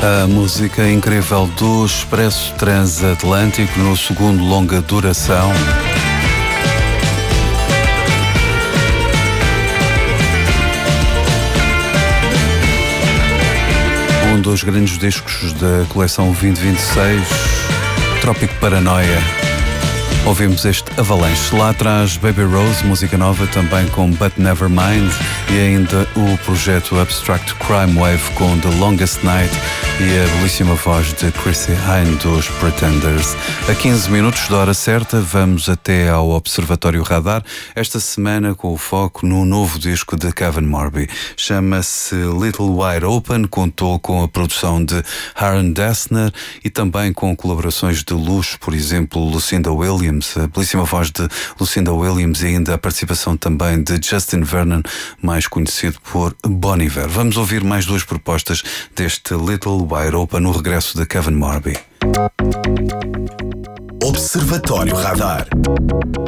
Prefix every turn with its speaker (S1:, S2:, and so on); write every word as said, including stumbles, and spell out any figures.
S1: A música incrível do Expresso Transatlântico no segundo longa duração. Um dos grandes discos da coleção vinte vinte e seis, Trópico Paranoia. Ouvimos este Avalanche. Lá atrás, Baby Rose, música nova, também com But Never Mind, e ainda o projeto Abstract Crime Wave com The Longest Night e a belíssima voz de Chrissy Hine dos Pretenders. A quinze minutos da hora certa, vamos até ao Observatório Radar, esta semana com o foco no novo disco de Kevin Morby. Chama-se Little Wide Open, contou com a produção de Aaron Dessner e também com colaborações de luxo, por exemplo, Lucinda Williams, a belíssima voz de Lucinda Williams, e ainda a participação também de Justin Vernon, mais conhecido por Bon Iver. Vamos ouvir mais duas propostas deste Little Wide Open no regresso de Kevin Morby.
S2: Observatório Radar.